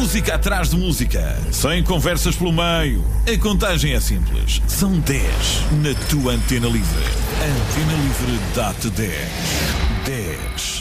música atrás de música, sem conversas pelo meio. A contagem é simples. São 10 na tua Antena Livre. Antena Livre dá-te 10. 10.